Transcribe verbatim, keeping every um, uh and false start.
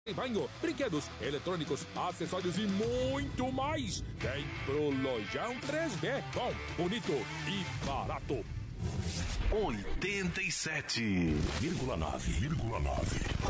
banho, brinquedos, eletrônicos, acessórios e muito mais. Vem pro Lojão três B. Bom, bonito e barato. oitenta e sete vírgula nove.